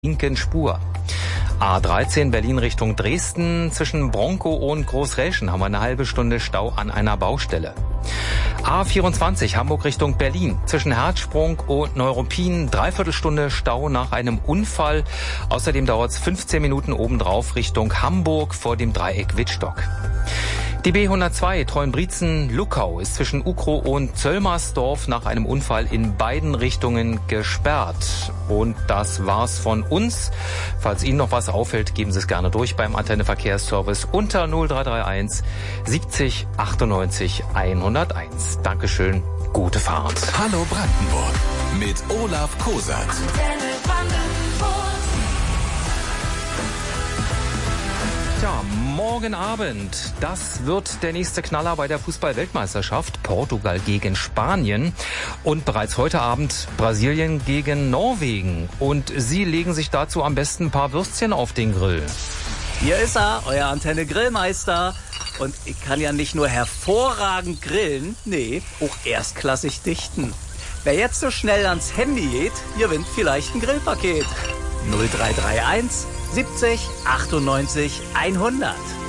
linken Spur. A13 Berlin Richtung Dresden, zwischen Bronkow und Großräschen haben wir eine halbe Stunde Stau an einer Baustelle. A24 Hamburg Richtung Berlin, zwischen Herzsprung und Neuruppin, Dreiviertelstunde Stau nach einem Unfall. Außerdem dauert es 15 Minuten obendrauf Richtung Hamburg vor dem Dreieck Wittstock. Die B102 Treuenbrietzen-Luckau ist zwischen Ukrow und Zöllmersdorf nach einem Unfall in beiden Richtungen gesperrt. Und das war's von uns. Falls Ihnen noch was auffällt, geben Sie es gerne durch beim Antenne-Verkehrsservice unter 0331 70 98 101. Dankeschön, gute Fahrt. Hallo Brandenburg mit Olaf Kosat. Ja, morgen Abend, das wird der nächste Knaller bei der Fußball-Weltmeisterschaft. Portugal gegen Spanien und bereits heute Abend Brasilien gegen Norwegen. Und Sie legen sich dazu am besten ein paar Würstchen auf den Grill. Hier ist er, euer Antenne-Grillmeister. Und ich kann ja nicht nur hervorragend grillen, nee, auch erstklassig dichten. Wer jetzt so schnell ans Handy geht, gewinnt vielleicht ein Grillpaket. 0331 70 98 100.